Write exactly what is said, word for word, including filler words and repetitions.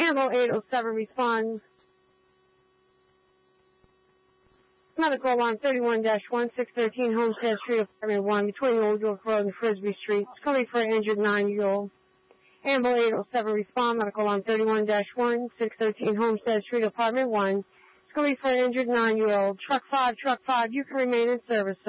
Animal eight oh seven responds. Medical alarm thirty-one dash one six one three Homestead Street, Apartment one, between Old York Road and Frisbee Street. It's calling for an injured nine-year-old. Animal eight oh seven respond. Medical alarm thirty-one dash one six one three Homestead Street, Apartment one. It's calling for an injured nine-year-old. Truck five, Truck five, you can remain in service, sir.